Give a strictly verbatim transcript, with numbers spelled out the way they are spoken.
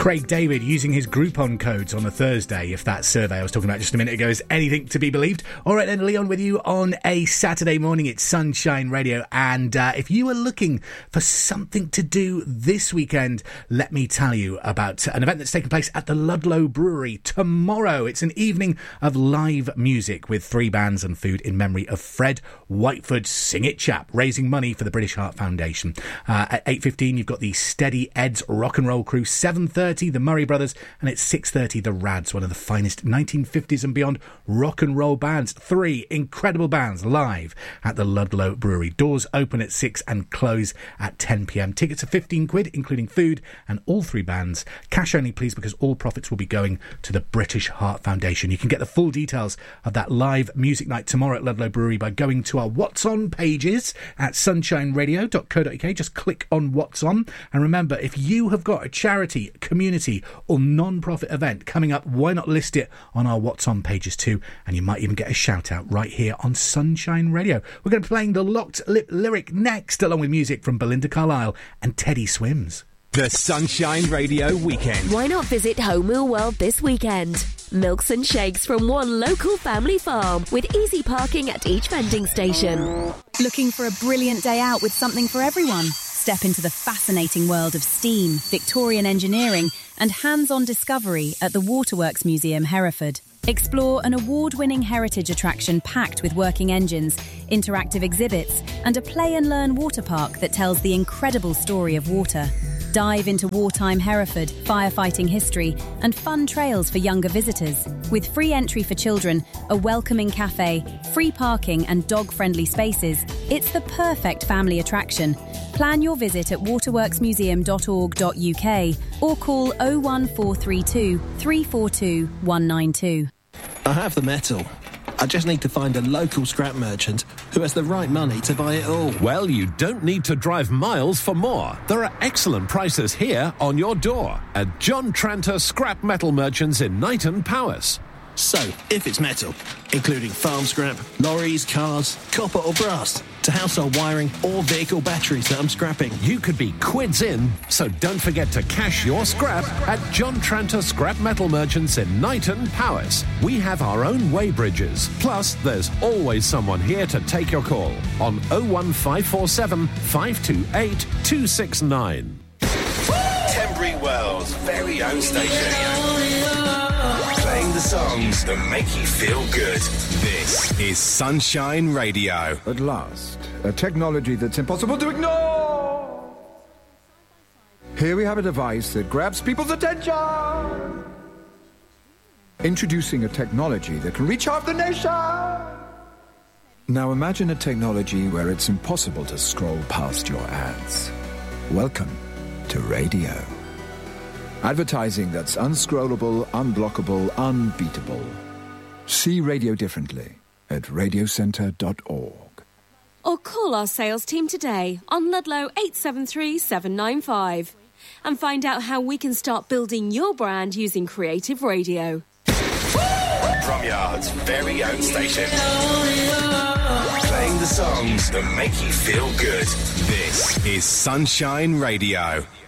Craig David using his Groupon codes on a Thursday, if that survey I was talking about just a minute ago is anything to be believed. All right then, Leon with you on a Saturday morning. It's Sunshine Radio, and uh, if you are looking for something to do this weekend, let me tell you about an event that's taking place at the Ludlow Brewery tomorrow. It's an evening of live music with three bands and food in memory of Fred Whiteford, Sing It Chap, raising money for the British Heart Foundation. Uh, at eight fifteen, you've got the Steady Eds Rock and Roll Crew, seven thirty the Murray Brothers, and at six thirty the Rads, one of the finest nineteen fifties and beyond rock and roll bands. Three incredible bands live at the Ludlow Brewery. Doors open at six and close at ten p.m. Tickets are fifteen quid, including food, and all three bands. Cash only, please, because all profits will be going to the British Heart Foundation. You can get the full details of that live music night tomorrow at Ludlow Brewery by going to our What's On pages at sunshine radio dot co dot uk. Just click on What's On. And remember, if you have got a charity, community or non-profit event coming up, why not list it on our What's On pages too, and you might even get a shout out right here on Sunshine Radio. We're going to be playing the Locked Lip Lyric next, along with music from Belinda Carlisle and Teddy Swims. The Sunshine Radio Weekend. Why not visit Home Meal World this weekend? Milks and shakes from one local family farm with easy parking at each vending station. Looking for a brilliant day out with something for everyone? Step into the fascinating world of steam, Victorian engineering and hands-on discovery at the Waterworks Museum, Hereford. Explore an award-winning heritage attraction packed with working engines, interactive exhibits and a play and learn water park that tells the incredible story of water. Dive into wartime Hereford, firefighting history and fun trails for younger visitors. With free entry for children, a welcoming cafe, free parking and dog-friendly spaces, it's the perfect family attraction. Plan your visit at waterworks museum dot org dot uk or call oh one four three two, three four two, one nine two. I have the metal. I just need to find a local scrap merchant who has the right money to buy it all. Well, you don't need to drive miles for more. There are excellent prices here on your door at John Tranter Scrap Metal Merchants in Knighton, Powys. So, if it's metal, including farm scrap, lorries, cars, copper or brass, to household wiring or vehicle batteries that I'm scrapping, you could be quids in, so don't forget to cash your scrap at John Tranter Scrap Metal Merchants in Knighton, Powys. We have our own weighbridges, plus there's always someone here to take your call on oh one five four seven, five two eight, two six nine. Tenbury World's very own station. Playing the songs that make you feel good. This is Sunshine Radio. At last, a technology that's impossible to ignore. Here we have a device that grabs people's attention. Introducing a technology that can reach half the nation. Now imagine a technology where it's impossible to scroll past your ads. Welcome to radio. Advertising that's unscrollable, unblockable, unbeatable. See radio differently at radio centre dot org. Or call our sales team today on Ludlow eight seven three, seven nine five and find out how we can start building your brand using creative radio. Drumyard's very own station. Playing the songs that make you feel good. This is Sunshine Radio.